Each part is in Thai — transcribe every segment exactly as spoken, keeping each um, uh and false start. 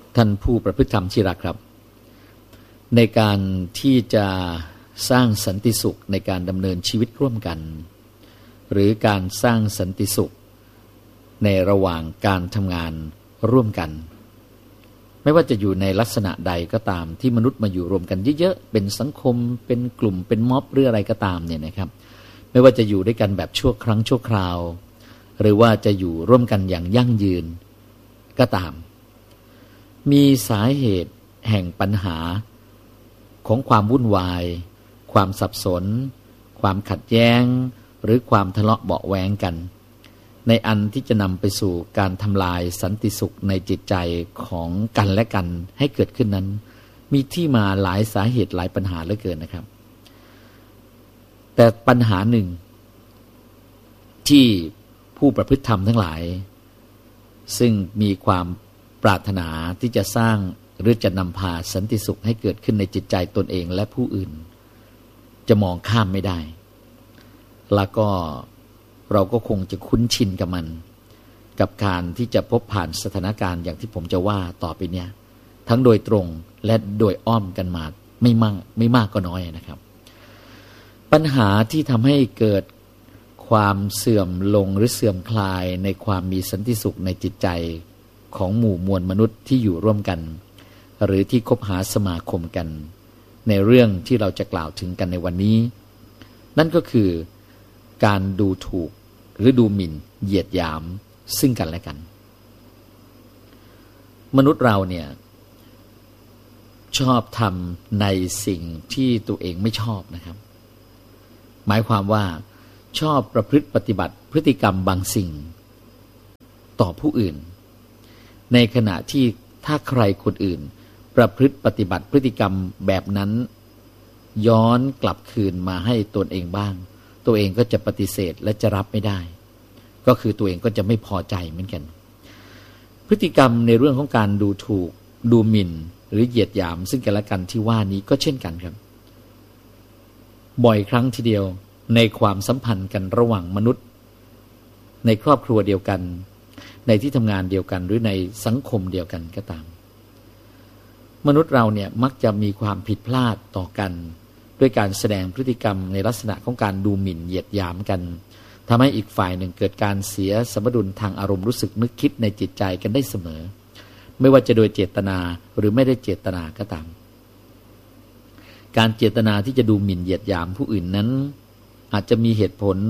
ท่านผู้ประพฤติธรรมที่รักครับในการที่จะสร้างสันติสุขในการดำเนินชีวิตร่วมกันหรือการสร้างสันติสุขในระหว่างการทำงานร่วมกันไม่ว่าจะอยู่ในลักษณะใดก็ตามที่มนุษย์มาอยู่รวมกันเยอะๆเป็นสังคมเป็นกลุ่มเป็นม็อบหรืออะไรก็ตามเนี่ยนะครับไม่ว่าจะอยู่ด้วยกันแบบชั่วครั้งชั่วคราวหรือว่าจะอยู่ร่วมกันอย่างยั่งยืนก็ตามมีสาเหตุแห่งปัญหาของความวุ่นวายความสับสนความขัดแย้งหรือความทะเลาะเบาะแว้งกันในอันที่จะนำไปสู่การทำลายสันติสุขในจิตใจของกันและกันให้เกิดขึ้นนั้นมีที่มาหลายสาเหตุหลายปัญหาเหลือเกินนะครับแต่ปัญหาหนึ่งที่ผู้ประพฤติธรรมทั้งหลายซึ่งมีความปรารถนาที่จะสร้างหรือจะนำพาสันติสุขให้เกิดขึ้นในจิตใจตนเองและผู้อื่นจะมองข้ามไม่ได้แล้วก็เราก็คงจะคุ้นชินกับมันกับการที่จะพบผ่านสถานการณ์อย่างที่ผมจะว่าต่อไปเนี้ยทั้งโดยตรงและโดยอ้อมกันมาไม่มากไม่มากก็น้อยนะครับปัญหาที่ทำให้เกิดความเสื่อมลงหรือเสื่อมคลายในความมีสันติสุขในจิตใจของหมู่มวลมนุษย์ที่อยู่ร่วมกันหรือที่คบหาสมาคมกันในเรื่องที่เราจะกล่าวถึงกันในวันนี้นั่นก็คือการดูถูกหรือดูหมิ่นเหยียดหยามซึ่งกันและกันมนุษย์เราเนี่ยชอบทำในสิ่งที่ตัวเองไม่ชอบนะครับหมายความว่าชอบประพฤติปฏิบัติพฤติกรรมบางสิ่งต่อผู้อื่นในขณะที่ถ้าใครคนอื่นประพฤติปฏิบัติพฤติกรรมแบบนั้นย้อนกลับคืนมาให้ตนเองบ้างตัวเองก็จะปฏิเสธและจะรับไม่ได้ก็คือตัวเองก็จะไม่พอใจเหมือนกันพฤติกรรมในเรื่องของการดูถูกดูหมิ่นหรือเหยียดหยามซึ่งกันและกันที่ว่านี้ก็เช่นกันครับบ่อยครั้งทีเดียวในความสัมพันธ์กันระหว่างมนุษย์ในครอบครัวเดียวกันในที่ทำงานเดียวกันหรือในสังคมเดียวกันก็ตามมนุษย์เราเนี่ยมักจะมีความผิดพลาดต่อกันด้วยการแสดงพฤติกรรมในลักษณะของการดูหมิ่นเหยียดหยามกันทำให้อีกฝ่ายหนึ่งเกิดการเสียสมดุลทางอารมณ์รู้สึกนึกคิดในจิตใจกันได้เสมอไม่ว่าจะโดยเจตนาหรือไม่ได้เจตนาก็ตามการเจตนาที่จะดูหมิ่นเหยียดหยามผู้อื่นนั้นอาจจะมีเหตุผล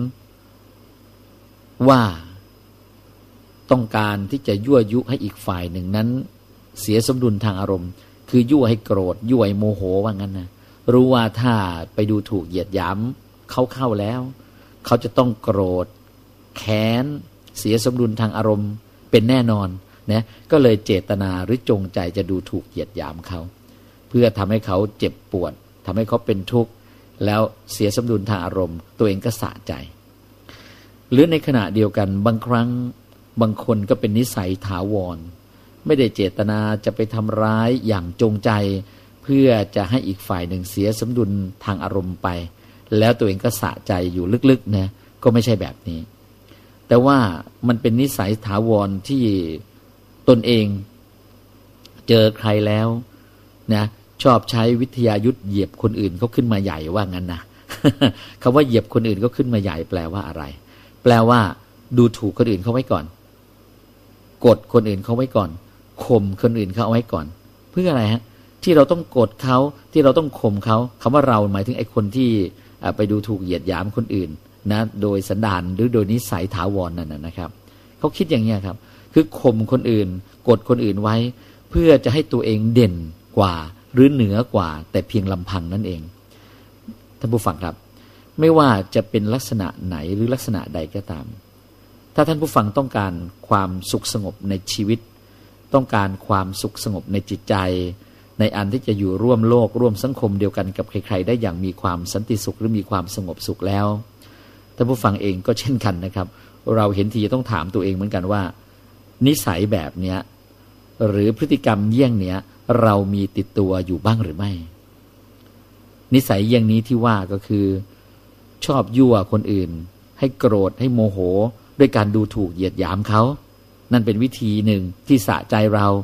ว่าต้องการที่จะยั่วยุให้อีกฝ่ายหนึ่งนั้นเสียสมดุลทางอารมณ์คือยั่วให้โกรธยั่วให้โมโหว่างั้นนะรู้ว่าถ้าไปดูถูกเหยียดหยามเขาเข้าแล้วเขาจะต้องโกรธแค้นเสียสมดุลทางอารมณ์เป็นแน่นอนนะก็เลยเจตนาหรือจงใจจะดูถูกเหยียดหยามเขาเพื่อทำให้เขาเจ็บปวดทำให้เขาเป็นทุกข์แล้วเสียสมดุลทางอารมณ์ตัวเองก็สะใจหรือในขณะเดียวกันบางครั้งบางคนก็เป็นนิสัยถาวรไม่ได้เจตนาจะไปทำร้ายอย่างจงใจเพื่อจะให้อีกฝ่ายหนึ่งเสียสมดุลทางอารมณ์ไปแล้วตัวเองก็สะใจอยู่ลึกๆนะก็ไม่ใช่แบบนี้แต่ว่ามันเป็นนิสัยถาวรที่ตนเองเจอใครแล้วนะชอบใช้วิทยายุทธเหยียบคนอื่นเขาขึ้นมาใหญ่ว่างั้นนะ คำว่าเหยียบคนอื่นก็ขึ้นมาใหญ่แปลว่าอะไรแปลว่าดูถูกคนอื่นเขาไว้ก่อนกดคนอื่นเขาไว้ก่อนข่มคนอื่นเขาเอาไว้ก่อนเพื่ออะไรฮะที่เราต้องกดเขาที่เราต้องข่มเขาคำว่าเราหมายถึงไอ้คนที่ไปดูถูกเหยียดหยามคนอื่นนะโดยสันดานหรือโดยนิสัยถาวรนั่นนะครับเขาคิดอย่างนี้ครับคือข่มคนอื่นกดคนอื่นไว้เพื่อจะให้ตัวเองเด่นกว่าหรือเหนือกว่าแต่เพียงลำพังนั่นเองท่านผู้ฟังครับไม่ว่าจะเป็นลักษณะไหนหรือลักษณะใดก็ตามถ้าท่านผู้ฟังต้องการความสุขสงบในชีวิตต้องการความสุขสงบในจิตใจในอันที่จะอยู่ร่วมโลกร่วมสังคมเดียวกันกับใครๆได้อย่างมีความสันติสุขหรือมีความสงบสุขแล้วท่านผู้ฟังเองก็เช่นกันนะครับเราเห็นทีจะต้องถามตัวเองเหมือนกันว่านิสัยแบบเนี้ยหรือพฤติกรรมเยี่ยงเนี้ยเรามีติดตัวอยู่บ้างหรือไม่นิสัยเยี่ยงนี้ที่ว่าก็คือชอบยั่วคนอื่นให้โกรธให้โมโหด้วยการดูถูกเหยียดหยามเขานั่นเป็นวิธีหนึ่งที่สะใจเรา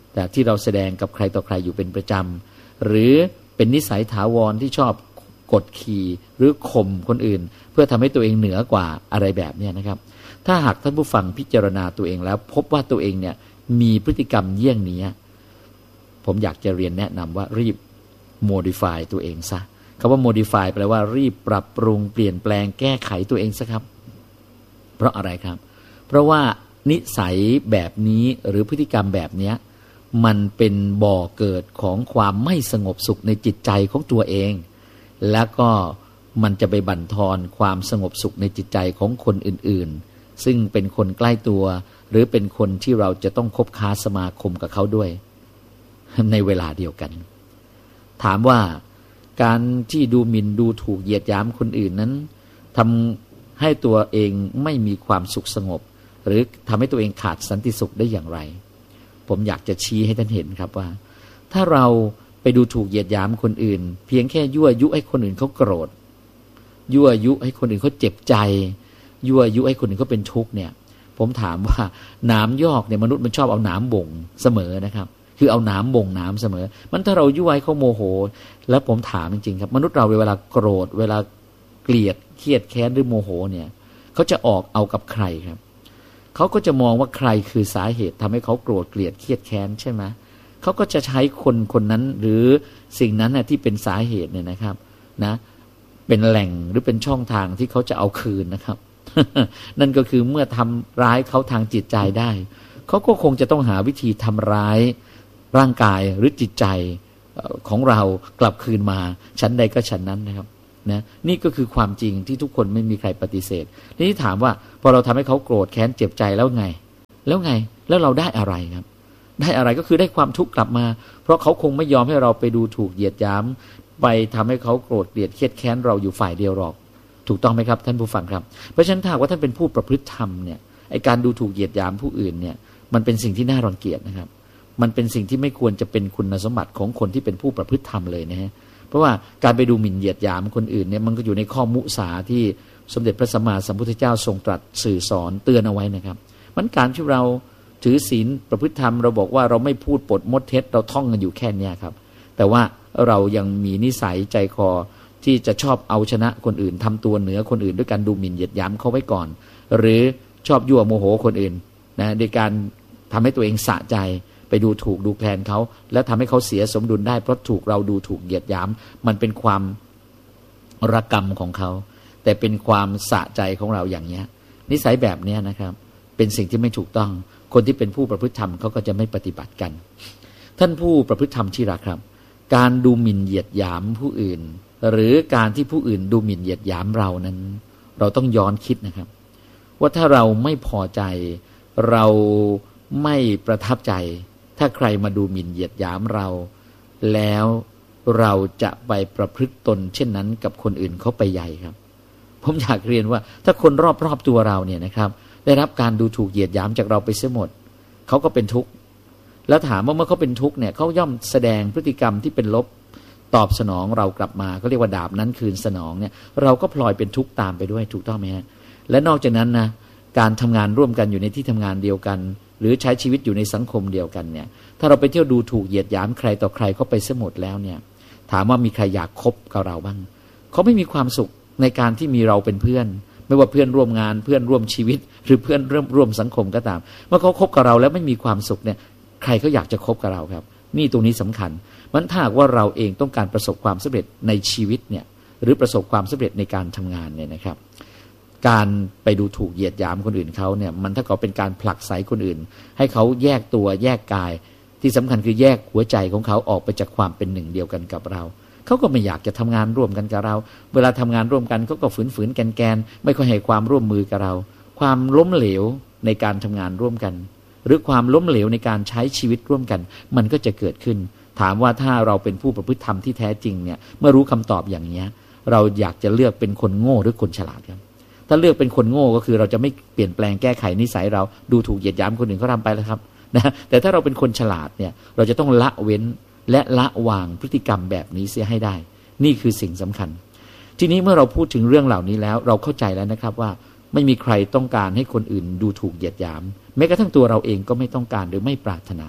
แต่ที่เราแสดงกับใครต่อใครอยู่เป็นประจำหรือเป็นนิสัยถาวรที่ชอบกดขี่หรือข่มคนอื่นเพื่อทำให้ตัวเองเหนือกว่าอะไรแบบนี้นะครับถ้าหากท่านผู้ฟังพิจารณาตัวเองแล้วพบว่าตัวเองเนี่ยมีพฤติกรรมเยี่ยงนี้ผมอยากจะเรียนแนะนำว่ารีบ modify ตัวเองซะคำว่า modify แปลว่ารีบปรับปรุงเปลี่ยนแปลงแก้ไขตัวเองซะครับเพราะอะไรครับเพราะว่านิสัยแบบนี้หรือพฤติกรรมแบบนี้มันเป็นบ่อเกิดของความไม่สงบสุขในจิตใจของตัวเองแล้วก็มันจะไปบั่นทอนความสงบสุขในจิตใจของคนอื่นๆซึ่งเป็นคนใกล้ตัวหรือเป็นคนที่เราจะต้องคบค้าสมาคมกับเขาด้วยในเวลาเดียวกันถามว่าการที่ดูหมิ่นดูถูกเหยียดหยามคนอื่นนั้นทำให้ตัวเองไม่มีความสุขสงบหรือทำให้ตัวเองขาดสันติสุขได้อย่างไรผมอยากจะชี้ให้ท่านเห็นครับว่าถ้าเราไปดูถูกเหยียดหยามคนอื่นเพียงแค่ยั่วยุให้คนอื่นเขาโกรธยั่วยุให้คนอื่นเขาเจ็บใจยั่วยุให้คนอื่นเขาเป็นทุกข์เนี่ยผมถามว่าหนามยอกเนี่ยมนุษย์มันชอบเอาหนามบ่งเสมอนะครับคือเอาหนามบ่งหนามเสมอมันถ้าเรายั่วให้เขาโมโหแล้วผมถามจริงๆครับมนุษย์เราเวลาโกรธเวลาเกลียดเครียดแค้นหรือโมโหเนี่ยเขาจะออกเอากับใครครับเขาก็จะมองว่าใครคือสาเหตุทำให้เขาโกรธเกลียดเครียดแค้นใช่ไหมเขาก็จะใช้คนคนนั้นหรือสิ่งนั้นนะที่เป็นสาเหตุเนี่ยนะครับนะเป็นแหล่งหรือเป็นช่องทางที่เขาจะเอาคืนนะครับ นั่นก็คือเมื่อทำร้ายเขาทางจิตใจได้เขาก็คงจะต้องหาวิธีทำร้ายร่างกายหรือจิตใจของเรากลับคืนมาชั้นใดก็ชั้นนั้นนะครับนะนี่ก็คือความจริงที่ทุกคนไม่มีใครปฏิเสธทีนี้ถามว่าพอเราทำให้เขาโกรธแค้นเจ็บใจแล้วไงแล้วไงแล้วเราได้อะไรครับได้อะไรก็คือได้ความทุกข์กลับมาเพราะเขาคงไม่ยอมให้เราไปดูถูกเหยียดหยามไปทำให้เขาโกรธเกลียดเครียดแค้นเราอยู่ฝ่ายเดียวหรอกถูกต้องไหมครับท่านผู้ฟังครับเพราะฉะนั้นถ้าว่าท่านเป็นผู้ประพฤติธรรมเนี่ยไอการดูถูกเหยียดหยามผู้อื่นเนี่ยมันเป็นสิ่งที่น่ารังเกียจนะครับมันเป็นสิ่งที่ไม่ควรจะเป็นคุณสมบัติของคนที่เป็นผู้ประพฤติธรรมเลยนะฮะเพราะว่าการไปดูหมิ่นเหยียดหยามคนอื่นเนี่ยมันก็อยู่ในข้อมุสาที่สมเด็จพระสัมมาสัมพุทธเจ้าทรงตรัสสื่อสอนเตือนเอาไว้นะครับมันการที่เราถือศีลประพฤติธรรมเราบอกว่าเราไม่พูดปดมดเท็จเราท่องกันอยู่แค่นี้ครับแต่ว่าเรายังมีนิสัยใจคอที่จะชอบเอาชนะคนอื่นทำตัวเหนือคนอื่นด้วยการดูหมิ่นเหยียดหยามเขาไว้ก่อนหรือชอบยั่วโมโหคนอื่นนะโดยการทำให้ตัวเองสะใจไปดูถูกดูแคลนเขาแล้วทำให้เขาเสียสมดุลได้เพราะถูกเราดูถูกเหยียดหยามมันเป็นความระกรรมของเขาแต่เป็นความสะใจของเราอย่างนี้นิสัยแบบนี้นะครับเป็นสิ่งที่ไม่ถูกต้องคนที่เป็นผู้ประพฤติธรรมเขาก็จะไม่ปฏิบัติกันท่านผู้ประพฤติธรรมที่รักครับการดูหมิ่นเหยียดหยามผู้อื่นหรือการที่ผู้อื่นดูหมิ่นเหยียดหยามเรานั้นเราต้องย้อนคิดนะครับว่าถ้าเราไม่พอใจเราไม่ประทับใจถ้าใครมาดูหมิ่นเหยียดหยามเราแล้วเราจะไปประพฤติตนเช่นนั้นกับคนอื่นเขาไปใหญ่ครับผมอยากเรียนว่าถ้าคนรอบๆตัวเราเนี่ยนะครับได้รับการดูถูกเหยียดหยามจากเราไปเสียหมดเขาก็เป็นทุกข์แล้วถามว่าเมื่อเขาเป็นทุกข์เนี่ยเขาย่อมแสดงพฤติกรรมที่เป็นลบตอบสนองเรากลับมาเขาเรียกว่าดาบนั้นคืนสนองเนี่ยเราก็พลอยเป็นทุกข์ตามไปด้วยถูกต้องไหมฮะและนอกจากนั้นนะการทำงานร่วมกันอยู่ในที่ทำงานเดียวกันหรือใช้ชีวิตอยู่ในสังคมเดียวกันเนี่ยถ้าเราไปเที่ยวดูถูกเหยียดหยามใครต่อใครเขาไปเสียหมดแล้วเนี่ยถามว่ามีใครอยากคบกับเราบ้างเขาไม่มีความสุขในการที่มีเราเป็นเพื่อนไม่ว่าเพื่อนร่วมงานเพื่อนร่วมชีวิตหรือเพื่อนร่วมร่วมสังคมก็ตามเมื่อเขาคบกับเราแล้วไม่มีความสุขเนี่ยใครเขาอยากจะคบกับเราครับนี่ตรงนี้สำคัญมันถ้าว่าเราเองต้องการประสบความสำเร็จในชีวิตเนี่ยหรือประสบความสำเร็จในการทำงานเนี่ยนะครับการไปดูถูกเหยียดหยามคนอื่นเขาเนี่ยมันถ้าเขาเป็นการผลักไสคนอื่นให้เขาแยกตัวแยกกายที่สำคัญคือแยกหัวใจของเขาออกไปจากความเป็นหนึ่งเดียวกันกับเราเขาก็ไม่อยากจะทำงานร่วมกันกับเราเวลาทำงานร่วมกันเขาก็ฝืนๆแกนๆไม่ค่อยให้ความร่วมมือกับเราความล้มเหลวในการทำงานร่วมกันหรือความล้มเหลวในการใช้ชีวิตร่วมกันมันก็จะเกิดขึ้นถามว่าถ้าเราเป็นผู้ประพฤติธรรมที่แท้จริงเนี่ยเมื่อรู้คำตอบอย่างนี้เราอยากจะเลือกเป็นคนโง่หรือคนฉลาดครับถ้าเลือกเป็นคนโง่ก็คือเราจะไม่เปลี่ยนแปลงแก้ไขนิสัยเราดูถูกเหยียดหยามคนอื่นเขาทำไปแล้วครับนะแต่ถ้าเราเป็นคนฉลาดเนี่ยเราจะต้องละเว้นและละวางพฤติกรรมแบบนี้เสียให้ได้นี่คือสิ่งสำคัญทีนี้เมื่อเราพูดถึงเรื่องเหล่านี้แล้วเราเข้าใจแล้วนะครับว่าไม่มีใครต้องการให้คนอื่นดูถูกเหยียดหยามแม้กระทั่งตัวเราเองก็ไม่ต้องการหรือไม่ปรารถนา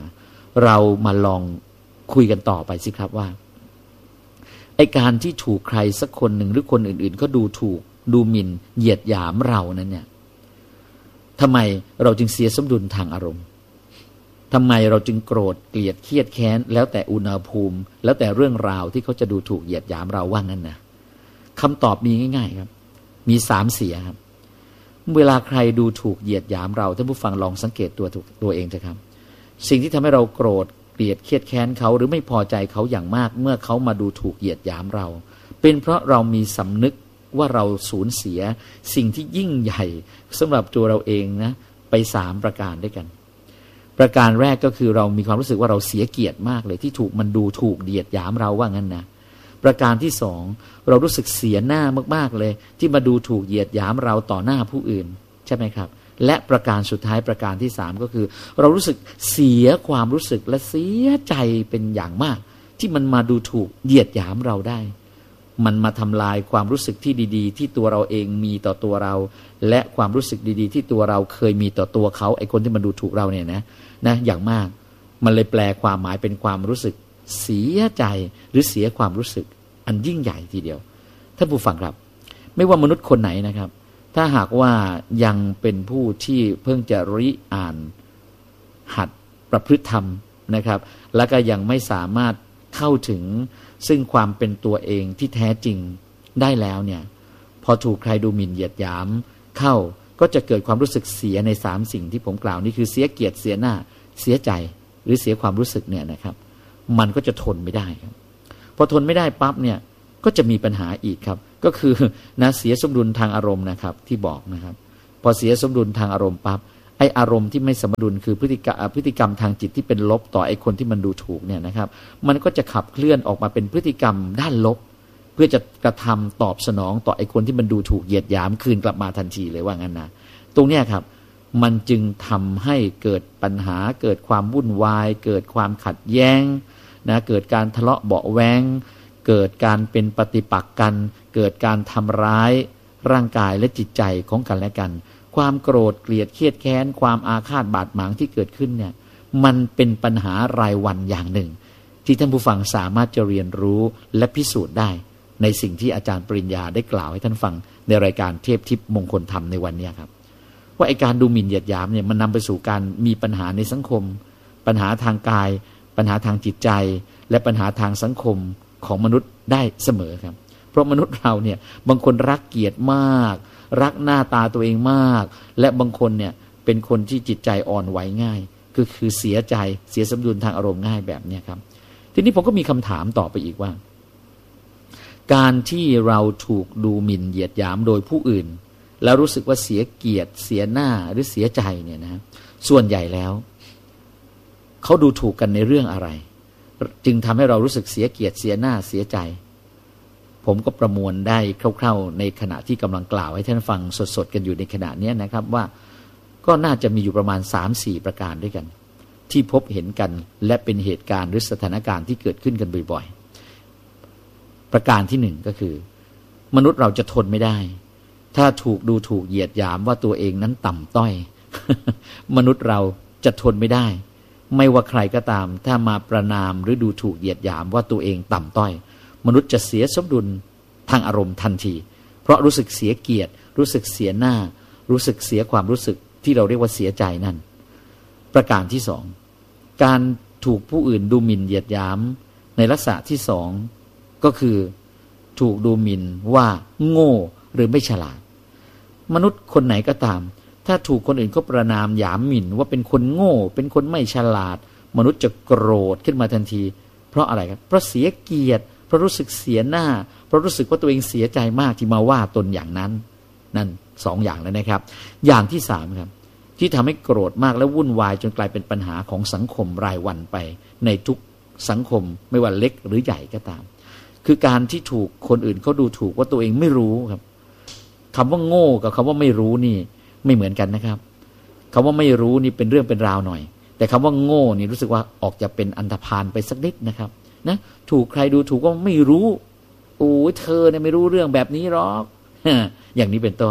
เรามาลองคุยกันต่อไปสิครับว่าไอการที่ถูกใครสักคนหนึ่งหรือคนอื่นๆก็ดูถูกดูหมิ่นเหยียดหยามเรานั้นเนี่ยทำไมเราจึงเสียสมดุลทางอารมณ์ทำไมเราจึงโกรธเกลียดเครียดแค้นแล้วแต่อุณหภูมิแล้วแต่เรื่องราวที่เขาจะดูถูกเหยียดหยามเราว่างั้นนะคำตอบมีง่ายๆครับมีสามเสียครับเวลาใครดูถูกเหยียดหยามเราท่านผู้ฟังลองสังเกตตัวตัวเองเถอะครับสิ่งที่ทำให้เราโกรธเกลียดเครียดแค้นเขาหรือไม่พอใจเขาอย่างมากเมื่อเขามาดูถูกเหยียดหยามเราเป็นเพราะเรามีสำนึกว่าเราสูญเสียสิ่งที่ยิ่งใหญ่สำหรับตัวเราเองนะไปสามประการด้วยกันประการแรกก็คือเรามีความรู้สึกว่าเราเสียเกียรติมากเลยที่ถูกมันดูถูกเหยียดหยามเราว่างั้นนะประการที่สองเรารู้สึกเสียหน้ามากๆเลยที่มาดูถูกเหยียดหยามเราต่อหน้าผู้อื่นใช่ไหมครับและประการสุดท้ายประการที่สามก็คือเรารู้สึกเสียความรู้สึกและเสียใจเป็นอย่างมากที่มันมาดูถูกเหยียดหยามเราได้มันมาทำลายความรู้สึกที่ดีๆที่ตัวเราเองมีต่อตัวเราและความรู้สึกดีๆที่ตัวเราเคยมีต่อตัวเขาไอ้คนที่มาดูถูกเราเนี่ยนะนะอย่างมากมันเลยแปลความหมายเป็นความรู้สึกเสียใจหรือเสียความรู้สึกอันยิ่งใหญ่ทีเดียวท่านผู้ฟังครับไม่ว่ามนุษย์คนไหนนะครับถ้าหากว่ายังเป็นผู้ที่เพิ่งจะริอ่านหัดประพฤติธรรมนะครับแล้วก็ยังไม่สามารถเข้าถึงซึ่งความเป็นตัวเองที่แท้จริงได้แล้วเนี่ยพอถูกใครดูหมิ่นเหยียดหยามเข้าก็จะเกิดความรู้สึกเสียในสามสิ่งที่ผมกล่าวนี่คือเสียเกียรติเสียหน้าเสียใจหรือเสียความรู้สึกเนี่ยนะครับมันก็จะทนไม่ได้ครับพอทนไม่ได้ปั๊บเนี่ยก็จะมีปัญหาอีกครับก็คือนะเสียสมดุลทางอารมณ์นะครับที่บอกนะครับพอเสียสมดุลทางอารมณ์ปั๊บไออารมณ์ที่ไม่สมดุลคือพฤติกรรมพฤติกรรมทางจิตที่เป็นลบต่อไอคนที่มันดูถูกเนี่ยนะครับมันก็จะขับเคลื่อนออกมาเป็นพฤติกรรมด้านลบเพื่อจะกระทำตอบสนองต่อไอคนที่มันดูถูกเหยียดหยามคืนกลับมาทันทีเลยว่างั้นนะตรงเนี้ยครับมันจึงทำให้เกิดปัญหาเกิดความวุ่นวายเกิดความขัดแย้งนะเกิดการทะเลาะเบาะแว้งเกิดการเป็นปฏิปักษ์กันเกิดการทำร้ายร่างกายและจิตใจของกันและกันความโกรธเกลียดเครียดแค้นความอาฆาตบาดหมางที่เกิดขึ้นเนี่ยมันเป็นปัญหารายวันอย่างหนึ่งที่ท่านผู้ฟังสามารถจะเรียนรู้และพิสูจน์ได้ในสิ่งที่อาจารย์ปริญญาได้กล่าวให้ท่านฟังในรายการเทพทิพย์มงคลธรรมในวันนี้ครับว่าไอ้การดูหมิ่นเหยียดหยามเนี่ยมันนำไปสู่การมีปัญหาในสังคมปัญหาทางกายปัญหาทางจิตใจและปัญหาทางสังคมของมนุษย์ได้เสมอครับเพราะมนุษย์เราเนี่ยบางคนรักเกียรติมากรักหน้าตาตัวเองมากและบางคนเนี่ยเป็นคนที่จิตใจอ่อนไหวง่ายก็คือเสียใจเสียสมดุลทางอารมณ์ง่ายแบบนี้ครับทีนี้ผมก็มีคำถามต่อไปอีกว่าการที่เราถูกดูหมิ่นเหยียดหยามโดยผู้อื่นแล้วรู้สึกว่าเสียเกียรติเสียหน้าหรือเสียใจเนี่ยนะส่วนใหญ่แล้วเขาดูถูกกันในเรื่องอะไรจึงทำให้เรารู้สึกเสียเกียรติเสียหน้าเสียใจผมก็ประมวลได้คร่าวๆในขณะที่กำลังกล่าวให้ท่านฟังสดๆกันอยู่ในขณะนี้นะครับว่าก็น่าจะมีอยู่ประมาณ สามสี่ ประการด้วยกันที่พบเห็นกันและเป็นเหตุการณ์หรือสถานการณ์ที่เกิดขึ้นกันบ่อยๆประการที่หนึ่งก็คือมนุษย์เราจะทนไม่ได้ถ้าถูกดูถูกเหยียดหยามว่าตัวเองนั้นต่ำต้อย มนุษย์เราจะทนไม่ได้ไม่ว่าใครก็ตามถ้ามาประณามหรือดูถูกเหยียดหยามว่าตัวเองต่ำต้อยมนุษย์จะเสียสมดุลทางอารมณ์ทันทีเพราะรู้สึกเสียเกียรติรู้สึกเสียหน้ารู้สึกเสียความรู้สึกที่เราเรียกว่าเสียใจนั่นประการที่สองการถูกผู้อื่นดูหมิ่นเหยียดหยามในลักษณะที่สองก็คือถูกดูหมิ่นว่าโง่หรือไม่ฉลาดมนุษย์คนไหนก็ตามถ้าถูกคนอื่นเขาประณามหยามหมิ่นว่าเป็นคนโง่เป็นคนไม่ฉลาดมนุษย์จะโกรธขึ้นมาทันทีเพราะอะไรครับเพราะเสียเกียรติเพราะรู้สึกเสียหน้าเพราะรู้สึกว่าตัวเองเสียใจมากที่มาว่าตนอย่างนั้นนั่นสองอย่างแล้วนะครับอย่างที่สามครับที่ทำให้โกรธมากและวุ่นวายจนกลายเป็นปัญหาของสังคมรายวันไปในทุกสังคมไม่ว่าเล็กหรือใหญ่ก็ตามคือการที่ถูกคนอื่นเขาดูถูกว่าตัวเองไม่รู้ครับคำว่าโง่กับคำว่าไม่รู้นี่ไม่เหมือนกันนะครับคำว่าไม่รู้นี่เป็นเรื่องเป็นราวหน่อยแต่คำว่าโง่นี่รู้สึกว่าออกจะเป็นอันธพาลไปสักนิดนะครับนะถูกใครดูถูกว่าไม่รู้โอ้ยเธอเนี่ยไม่รู้เรื่องแบบนี้หรอกอย่างนี้เป็นต้น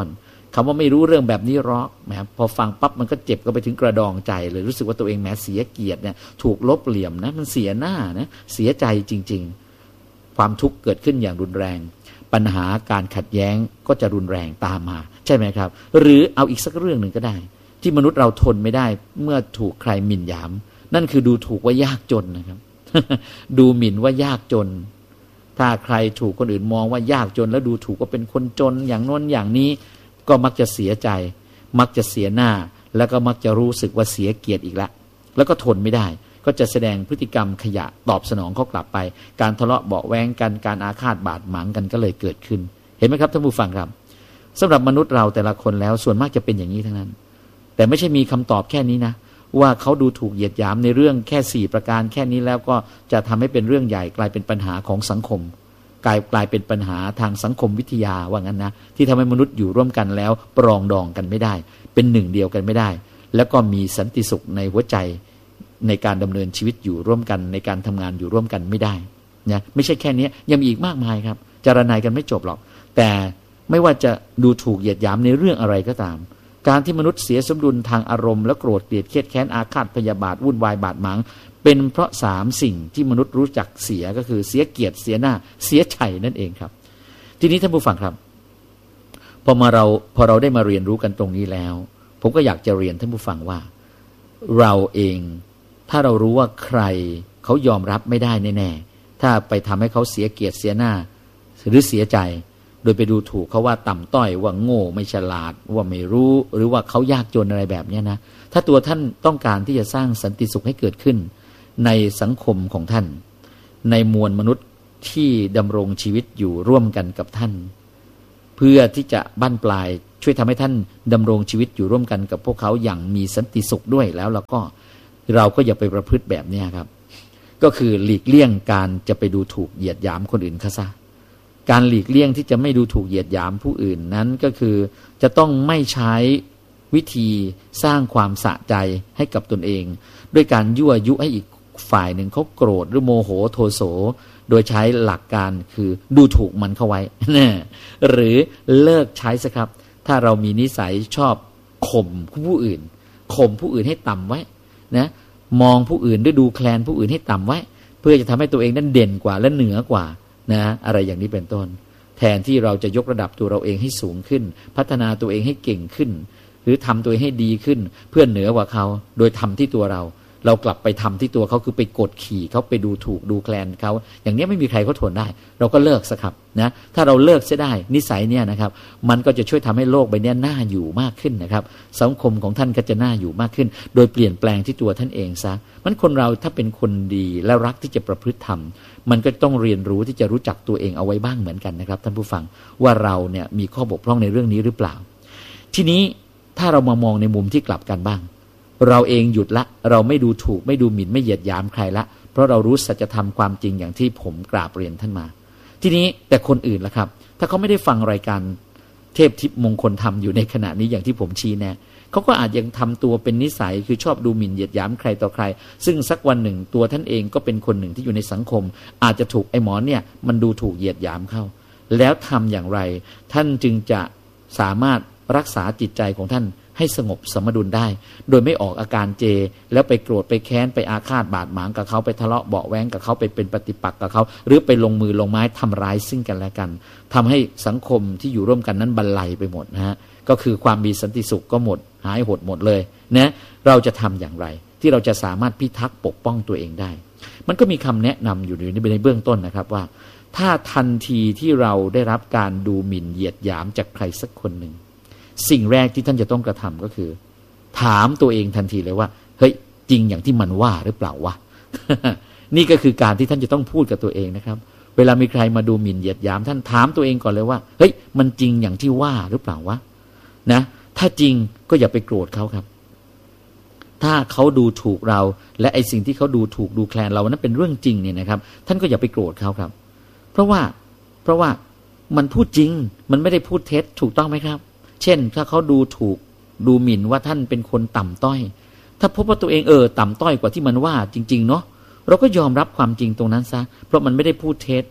คำว่าไม่รู้เรื่องแบบนี้หรอกแหมพอฟังปั๊บมันก็เจ็บก็ไปถึงกระดองใจเลยรู้สึกว่าตัวเองแหมเสียเกียรติเนี่ยถูกลบเหลี่ยมนะมันเสียหน้านะเสียใจจริงๆความทุกข์เกิดขึ้นอย่างรุนแรงปัญหาการขัดแย้งก็จะรุนแรงตามมาใช่ไหมครับหรือเอาอีกสักเรื่องหนึ่งก็ได้ที่มนุษย์เราทนไม่ได้เมื่อถูกใครหมิ่นหยามนั่นคือดูถูกว่ายากจนนะครับ ดูหมิ่นว่ายากจนถ้าใครถูกคนอื่นมองว่ายากจนแล้วดูถูกว่าเป็นคนจนอย่างโน้นอย่างนี้ก็มักจะเสียใจมักจะเสียหน้าแล้วก็มักจะรู้สึกว่าเสียเกียรติอีกละแล้วก็ทนไม่ได้ก็จะแสดงพฤติกรรมขยะตอบสนองเขากลับไปการทะเลาะเบาะแว้งกันการอาฆาตบาดหมางกันก็เลยเกิดขึ้นเห็นไหมครับท่านผู้ฟังครับสำหรับมนุษย์เราแต่ละคนแล้วส่วนมากจะเป็นอย่างนี้ทั้งนั้นแต่ไม่ใช่มีคำตอบแค่นี้นะว่าเขาดูถูกเหยียดหยามในเรื่องแค่สี่ประการแค่นี้แล้วก็จะทำให้เป็นเรื่องใหญ่กลายเป็นปัญหาของสังคมกลายกลายเป็นปัญหาทางสังคมวิทยาว่างั้นนะที่ทำให้มนุษย์อยู่ร่วมกันแล้วปรองดองกันไม่ได้เป็นหนึ่งเดียวกันไม่ได้แล้วก็มีสันติสุขในหัวใจในการดำเนินชีวิตอยู่ร่วมกันในการทำงานอยู่ร่วมกันไม่ได้นะไม่ใช่แค่นี้ยังมีอีกมากมายครับจารณากันไม่จบหรอกแต่ไม่ว่าจะดูถูกเหยียดหยามในเรื่องอะไรก็ตามการที่มนุษย์เสียสมดุลทางอารมณ์และโกรธเกลียดเครียดแค้นอาฆาตพยาบาทวุ่นวายบาดหมางเป็นเพราะสามสิ่งที่มนุษย์รู้จักเสียก็คือเสียเกียรติเสียหน้าเสียใจนั่นเองครับทีนี้ท่านผู้ฟังครับพอมาเราพอเราได้มาเรียนรู้กันตรงนี้แล้วผมก็อยากจะเรียนท่านผู้ฟังว่าเราเองถ้าเรารู้ว่าใครเขายอมรับไม่ได้แน่ๆถ้าไปทำให้เขาเสียเกียรติเสียหน้าหรือเสียใจโดยไปดูถูกเขาว่าต่ำต้อยว่าโง่ไม่ฉลาดว่าไม่รู้หรือว่าเขายากจนอะไรแบบนี้นะถ้าตัวท่านต้องการที่จะสร้างสันติสุขให้เกิดขึ้นในสังคมของท่านในมวลมนุษย์ที่ดำรงชีวิตอยู่ร่วมกันกับท่านเพื่อที่จะบั้นปลายช่วยทำให้ท่านดำรงชีวิตอยู่ร่วมกันกับพวกเขาอย่างมีสันติสุขด้วยแล้วแล้วก็เราก็อย่าไปประพฤติแบบนี้ครับก็คือหลีกเลี่ยงการจะไปดูถูกเหยียดหยามคนอื่นเขาซะการหลีกเลี่ยงที่จะไม่ดูถูกเหยียดหยามผู้อื่นนั้นก็คือจะต้องไม่ใช้วิธีสร้างความสะใจให้กับตนเองด้วยการยั่วยุให้อีกฝ่ายหนึ่งเขาโกรธหรือโมโหโทโสโดยใช้หลักการคือดูถูกมันเข้าไว้หรือเลิกใช้ซะครับถ้าเรามีนิสัยชอบข่มผู้อื่นข่มผู้อื่นให้ต่ำไว้นะมองผู้อื่นด้วยดูแคลนผู้อื่นให้ต่ำไว้เพื่อจะทำให้ตัวเองนั้นเด่นกว่าและเหนือกว่านะอะไรอย่างนี้เป็นต้นแทนที่เราจะยกระดับตัวเราเองให้สูงขึ้นพัฒนาตัวเองให้เก่งขึ้นหรือทำตัวเองให้ดีขึ้นเพื่อเหนือกว่าเขาโดยทำที่ตัวเราเรากลับไปทำที่ตัวเขาคือไปกดขี่เขาไปดูถูกดูแคลนเขาอย่างนี้ไม่มีใครเขาทนได้เราก็เลิกซะครับนะถ้าเราเลิกเสียได้นิสัยเนี่ยนะครับมันก็จะช่วยทำให้โลกใบนี้น่าอยู่มากขึ้นนะครับสังคมของท่านก็จะน่าอยู่มากขึ้นโดยเปลี่ยนแปลงที่ตัวท่านเองซะมันคนเราถ้าเป็นคนดีและรักที่จะประพฤติธรรมมันก็ต้องเรียนรู้ที่จะรู้จักตัวเองเอาไว้บ้างเหมือนกันนะครับท่านผู้ฟังว่าเราเนี่ยมีข้อบกพร่องในเรื่องนี้หรือเปล่าทีนี้ถ้าเรามามองในมุมที่กลับกันบ้างเราเองหยุดละเราไม่ดูถูกไม่ดูหมิ่นไม่เหยียดหยามใครละเพราะเรารู้สัจธรรมความจริงอย่างที่ผมกราบเรียนท่านมาทีนี้แต่คนอื่นล่ะครับถ้าเขาไม่ได้ฟังรายการเทพทิพย์มงคลธรรมอยู่ในขณะนี้อย่างที่ผมชี้แนะเขาก็อาจยังทำตัวเป็นนิสัยคือชอบดูหมิ่นเหยียดหยามใครต่อใครซึ่งสักวันหนึ่งตัวท่านเองก็เป็นคนหนึ่งที่อยู่ในสังคมอาจจะถูกไอ้หมอเนี่ยมันดูถูกเหยียดหยามเข้าแล้วทำอย่างไรท่านจึงจะสามารถรักษาจิตใจของท่านให้สงบสมดุลได้โดยไม่ออกอาการเจแล้วไปโกรธไปแค้นไปอาฆาตบาดหมางกับเขาไปทะเลาะเบาะแว้งกับเขาไปเป็นปฏิปักษ์กับเขาหรือไปลงมือลงไม้ทำร้ายซึ่งกันและกันทำให้สังคมที่อยู่ร่วมกันนั้นบรรลัยไปหมดนะฮะก็คือความมีสันติสุขก็หมดหายหดหมดเลยนะเราจะทำอย่างไรที่เราจะสามารถพิทักษ์ปกป้องตัวเองได้มันก็มีคำแนะนำอยู่ในเบื้องต้นนะครับว่าถ้าทันทีที่เราได้รับการดูหมิ่นเหยียดหยามจากใครสักคนหนึ่งสิ่งแรกที่ท่านจะต้องกระทำก็คือถามตัวเองทันทีเลยว่าเฮ้ยจริงอย่างที่มันว่าหรือเปล่าวะ นี่ก็คือการที่ท่านจะต้องพูดกับตัวเองนะครับเวลามีใครมาดูหมิ่นเหยียดหยามท่านถามตัวเองก่อนเลยว่าเฮ้ยมันจริงอย่างที่ว่าหรือเปล่าวะนะถ้าจริงก็อย่าไปโกรธเขาครับถ้าเขาดูถูกเราและไอ้สิ่งที่เขาดูถูกดูแคลนเรานั้นเป็นเรื่องจริงเนี่ยนะครับท่านก็อย่าไปโกรธเขาครับเพราะว่าเพราะว่ามันพูดจริงมันไม่ได้พูดเท็จถูกต้องไหมครับเช่นถ้าเขาดูถูกดูหมิ่นว่าท่านเป็นคนต่ำต้อยถ้าพบว่าตัวเองเออต่ำต้อยกว่าที่มันว่าจริงๆเนาะเราก็ยอมรับความจริงตรงนั้นซะเพราะมันไม่ได้พูดเท็จ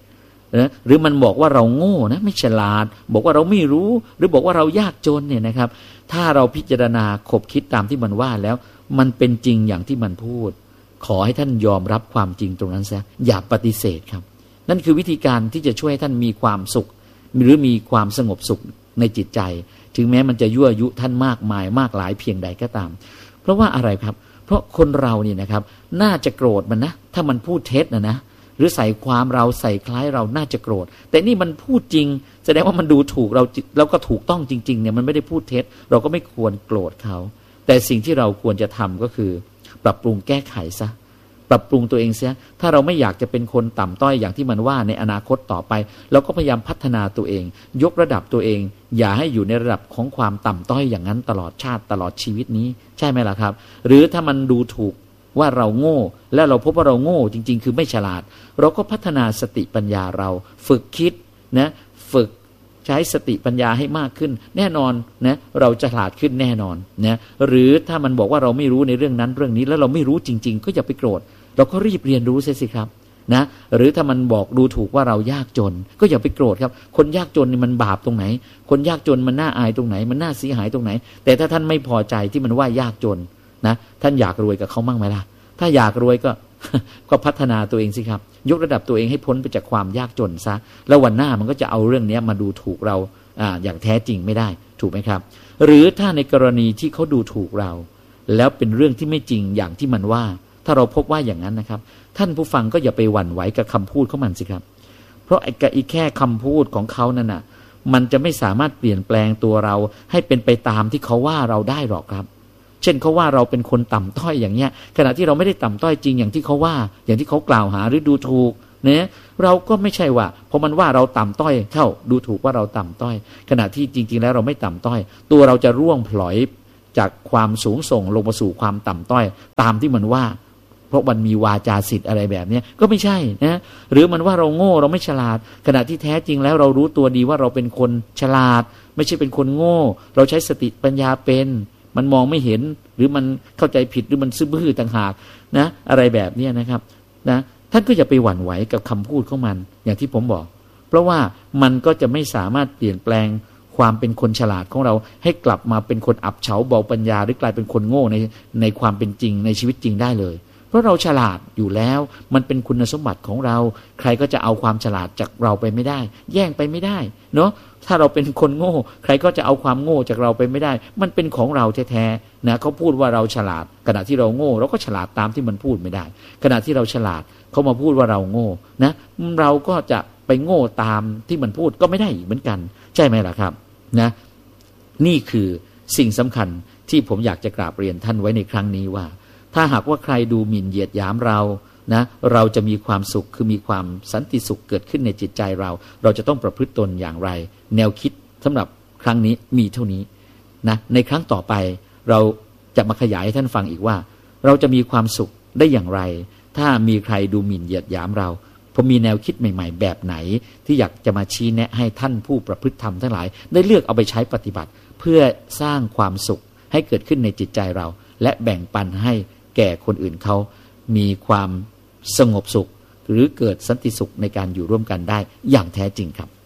นะหรือมันบอกว่าเราโง่นะไม่ฉลาดบอกว่าเราไม่รู้หรือบอกว่าเรายากจนเนี่ยนะครับถ้าเราพิจารณาคบคิดตามที่มันว่าแล้วมันเป็นจริงอย่างที่มันพูดขอให้ท่านยอมรับความจริงตรงนั้นซะอย่าปฏิเสธครับนั่นคือวิธีการที่จะช่วยให้ท่านมีความสุขหรือมีความสงบสุขในจิตใจถึงแม้มันจะยั่วยุท่านมากมายมากหลายเพียงใดก็ตามเพราะว่าอะไรครับเพราะคนเราเนี่ยนะครับน่าจะโกรธมันนะถ้ามันพูดเท็จนะนะหรือใส่ความเราใส่คล้ายเราน่าจะโกรธแต่นี่มันพูดจริงแสดงว่ามันดูถูกเราแล้วก็ถูกต้องจริงๆเนี่ยมันไม่ได้พูดเท็จเราก็ไม่ควรโกรธเขาแต่สิ่งที่เราควรจะทำก็คือปรับปรุงแก้ไขซะปรับปรุงตัวเองเสียถ้าเราไม่อยากจะเป็นคนต่ำต้อยอย่างที่มันว่าในอนาคตต่อไปเราก็พยายามพัฒนาตัวเองยกระดับตัวเองอย่าให้อยู่ในระดับของความต่ำต้อยอย่างนั้นตลอดชาติตลอดชีวิตนี้ใช่ไหมล่ะครับหรือถ้ามันดูถูกว่าเราโง่แล้วเราพบว่าเราโง่จริงๆคือไม่ฉลาดเราก็พัฒนาสติปัญญาเราฝึกคิดนะฝึกใช้สติปัญญาให้มากขึ้นแน่นอนนะเราจะฉลาดขึ้นแน่นอนนะหรือถ้ามันบอกว่าเราไม่รู้ในเรื่องนั้นเรื่องนี้แล้วเราไม่รู้จริงๆก็อย่าไปโกรธเราก็รีบเรียนรู้เสียสิครับนะหรือถ้ามันบอกดูถูกว่าเรายากจนก็อย่าไปโกรธครับคนยากจนนี่มันบาปตรงไหนคนยากจนมันน่าอายตรงไหนมันน่าเสียหายตรงไหนแต่ถ้าท่านไม่พอใจที่มันว่ายากจนนะท่านอยากรวยกับเขามั่งไหมล่ะถ้าอยากรวยก็ก็พัฒนาตัวเองสิครับยกระดับตัวเองให้พ้นไปจากความยากจนซะแล้ววันหน้ามันก็จะเอาเรื่องนี้มาดูถูกเราอ่าอย่างแท้จริงไม่ได้ถูกไหมครับหรือถ้าในกรณีที่เขาดูถูกเราแล้วเป็นเรื่องที่ไม่จริงอย่างที่มันว่าถ้าเราพบว่าอย่างนั้นนะครับท่านผู้ฟังก็อย่าไปหวั่นไหวกับคำพูดของมันสิครับเพราะไอ้แค่คำพูดของเขานั่นน่ะมันจะไม่สามารถเปลี่ยนแปลงตัวเราให้เป็นไปตามที่เขาว่าเราได้หรอกครับเช่นเขาว่าเราเป็นคนต่ำต้อยอย่างเงี้ยขณะที่เราไม่ได้ต่ำต้อยจริงอย่างที่เขาว่าอย่างที่เขากล่าวหาหรือดูถูกเนี่ยเราก็ไม่ใช่ว่าพอมันว่าเราต่ำต้อยเท่าดูถูกว่าเราต่ำต้อยขณะที่จริงๆแล้วเราไม่ต่ำต้อยตัวเราจะร่วงพลอยจากความสูงส่งลงมาสู่ความต่ำต้อยตามที่มันว่าเพราะมันมีวาจาสิทธิ์อะไรแบบนี้ก็ไม่ใช่นะหรือมันว่าเราโง่เราไม่ฉลาดขณะที่แท้จริงแล้วเรารู้ตัวดีว่าเราเป็นคนฉลาดไม่ใช่เป็นคนโง่เราใช้สติปัญญาเป็นมันมองไม่เห็นหรือมันเข้าใจผิดหรือมันซื่อบื้อต่างหากนะอะไรแบบนี้นะครับนะท่านก็อย่าไปหวั่นไหวกับคำพูดของมันอย่างที่ผมบอกเพราะว่ามันก็จะไม่สามารถเปลี่ยนแปลงความเป็นคนฉลาดของเราให้กลับมาเป็นคนอับเฉาเบาปัญญาหรือกลายเป็นคนโง่ในในความเป็นจริงในชีวิตจริงได้เลยเพราะเราฉลาดอยู่แล้วมันเป็นคุณสมบัติของเราใครก็จะเอาความฉลาดจากเราไปไม่ได้แย่งไปไม่ได้เนาะถ้าเราเป็นคนโง่ใครก็จะเอาความโง่จากเราไปไม่ได้มันเป็นของเราแท้ๆนะเขาพูดว่าเราฉลาดขณะที่เราโง่เราก็ฉลาดตามที่มันพูดไม่ได้ขณะที่เราฉลาดเขามาพูดว่าเราโง่นะเราก็จะไปโง่ตามที่มันพูดก็ไม่ได้อีกเหมือนกันใช่ไหมล่ะครับนะนี่คือสิ่งสำคัญที่ผมอยากจะกราบเรียนท่านไว้ในครั้งนี้ว่าถ้าหากว่าใครดูหมิ่นเหยียดหยามเรานะเราจะมีความสุขคือมีความสันติสุขเกิดขึ้นในจิตใจเราเราจะต้องประพฤติตนอย่างไรแนวคิดสำหรับครั้งนี้มีเท่านี้นะในครั้งต่อไปเราจะมาขยายให้ท่านฟังอีกว่าเราจะมีความสุขได้อย่างไรถ้ามีใครดูหมิ่นเหยียดหยามเราผมมีแนวคิดใหม่ๆแบบไหนที่อยากจะมาชี้แนะให้ท่านผู้ประพฤติธรรมทั้งหลายได้เลือกเอาไปใช้ปฏิบัติเพื่อสร้างความสุขให้เกิดขึ้นในจิตใจเราและแบ่งปันให้แก่คนอื่นเขามีความสงบสุขหรือเกิดสันติสุขในการอยู่ร่วมกันได้อย่างแท้จริงครับ